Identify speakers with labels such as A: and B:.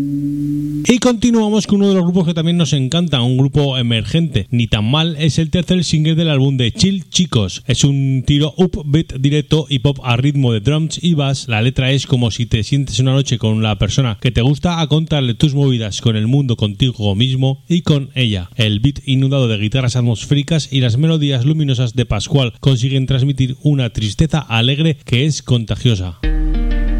A: Y continuamos con uno de los grupos que también nos encanta, un grupo emergente. Ni tan mal es el tercer single del álbum de Chill Chicos. Es un tiro upbeat directo y pop a ritmo de drums y bass. La letra es como si te sientes una noche con la persona que te gusta a contarle tus movidas con el mundo, contigo mismo y con ella. El beat inundado de guitarras atmosféricas y las melodías luminosas de Pascual consiguen transmitir una tristeza alegre que es contagiosa.